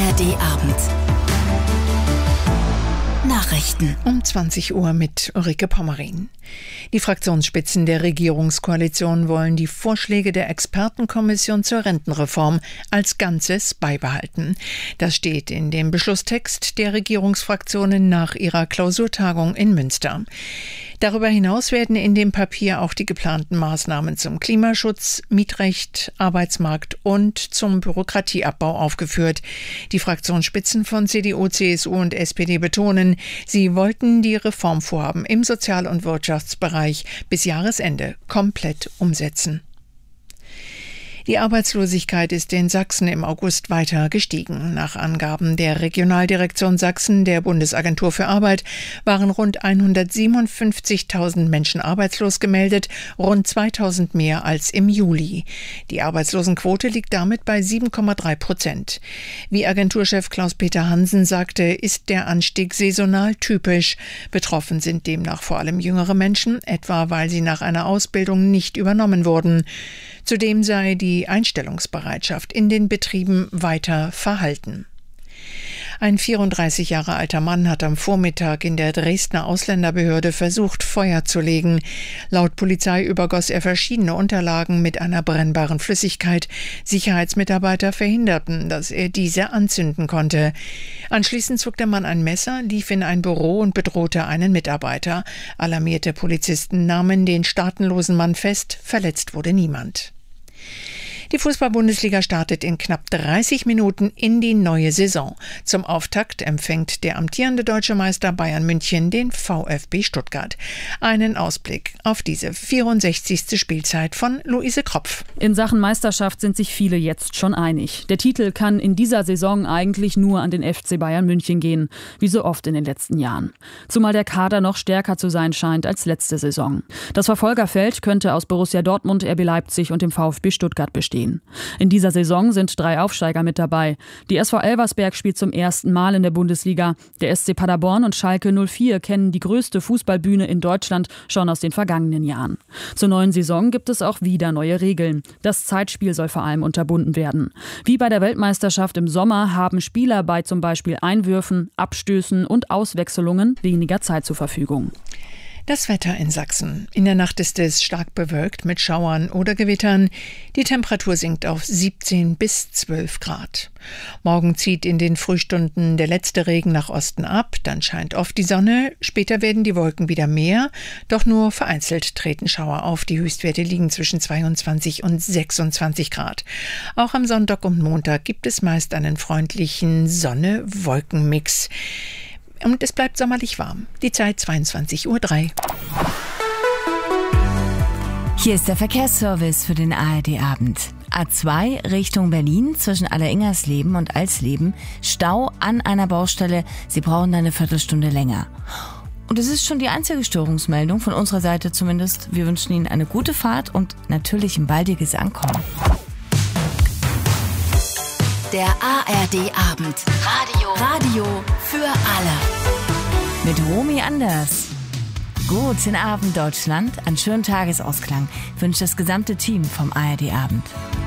ARD Abend. Nachrichten um 20 Uhr mit Ulrike Pommerin. Die Fraktionsspitzen der Regierungskoalition wollen die Vorschläge der Expertenkommission zur Rentenreform als Ganzes beibehalten. Das steht in dem Beschlusstext der Regierungsfraktionen nach ihrer Klausurtagung in Münster. Darüber hinaus werden in dem Papier auch die geplanten Maßnahmen zum Klimaschutz, Mietrecht, Arbeitsmarkt und zum Bürokratieabbau aufgeführt. Die Fraktionsspitzen von CDU, CSU und SPD betonen, sie wollten die Reformvorhaben im Sozial- und Wirtschaftsbereich bis Jahresende komplett umsetzen. Die Arbeitslosigkeit ist in Sachsen im August weiter gestiegen. Nach Angaben der Regionaldirektion Sachsen der Bundesagentur für Arbeit waren rund 157.000 Menschen arbeitslos gemeldet, rund 2.000 mehr als im Juli. Die Arbeitslosenquote liegt damit bei 7,3%. Wie Agenturchef Klaus-Peter Hansen sagte, ist der Anstieg saisonal typisch. Betroffen sind demnach vor allem jüngere Menschen, etwa weil sie nach einer Ausbildung nicht übernommen wurden. Zudem sei die Einstellungsbereitschaft in den Betrieben weiter verhalten. Ein 34 Jahre alter Mann hat am Vormittag in der Dresdner Ausländerbehörde versucht, Feuer zu legen. Laut Polizei übergoss er verschiedene Unterlagen mit einer brennbaren Flüssigkeit. Sicherheitsmitarbeiter verhinderten, dass er diese anzünden konnte. Anschließend zog der Mann ein Messer, lief in ein Büro und bedrohte einen Mitarbeiter. Alarmierte Polizisten nahmen den staatenlosen Mann fest, verletzt wurde niemand. Die Fußball-Bundesliga startet in knapp 30 Minuten in die neue Saison. Zum Auftakt empfängt der amtierende deutsche Meister Bayern München den VfB Stuttgart. Einen Ausblick auf diese 64. Spielzeit von Luise Kropf. In Sachen Meisterschaft sind sich viele jetzt schon einig. Der Titel kann in dieser Saison eigentlich nur an den FC Bayern München gehen, wie so oft in den letzten Jahren. Zumal der Kader noch stärker zu sein scheint als letzte Saison. Das Verfolgerfeld könnte aus Borussia Dortmund, RB Leipzig und dem VfB Stuttgart bestehen. In dieser Saison sind 3 Aufsteiger mit dabei. Die SV Elversberg spielt zum ersten Mal in der Bundesliga. Der SC Paderborn und Schalke 04 kennen die größte Fußballbühne in Deutschland schon aus den vergangenen Jahren. Zur neuen Saison gibt es auch wieder neue Regeln. Das Zeitspiel soll vor allem unterbunden werden. Wie bei der Weltmeisterschaft im Sommer haben Spieler bei zum Beispiel Einwürfen, Abstößen und Auswechslungen weniger Zeit zur Verfügung. Das Wetter in Sachsen. In der Nacht ist es stark bewölkt mit Schauern oder Gewittern. Die Temperatur sinkt auf 17 bis 12 Grad. Morgen zieht in den Frühstunden der letzte Regen nach Osten ab, dann scheint oft die Sonne, später werden die Wolken wieder mehr, doch nur vereinzelt treten Schauer auf. Die Höchstwerte liegen zwischen 22 und 26 Grad. Auch am Sonntag und Montag gibt es meist einen freundlichen Sonne-Wolken-Mix. Und es bleibt sommerlich warm. Die Zeit 22:03 Uhr. Hier ist der Verkehrsservice für den ARD-Abend. A2 Richtung Berlin zwischen Alleringersleben und Alsleben. Stau an einer Baustelle. Sie brauchen eine Viertelstunde länger. Und es ist schon die einzige Störungsmeldung von unserer Seite zumindest. Wir wünschen Ihnen eine gute Fahrt und natürlich ein baldiges Ankommen. Der ARD-Abend. Radio für alle. Mit Romy Anders. Guten Abend, Deutschland. Einen schönen Tagesausklang wünscht das gesamte Team vom ARD-Abend.